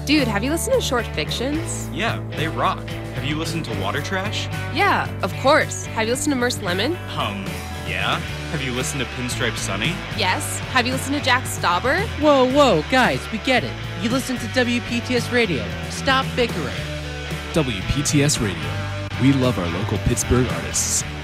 Dude, have you listened to Short Fictions? Yeah, they rock. Have you listened to Water Trash? Yeah, of course. Have you listened to Merce Lemon? Yeah. Have you listened to Pinstripe Sunny? Yes. Have you listened to Jack Stauber? Whoa, guys, we get it. You listen to WPTS Radio. Stop bickering. WPTS Radio. We love our local Pittsburgh artists.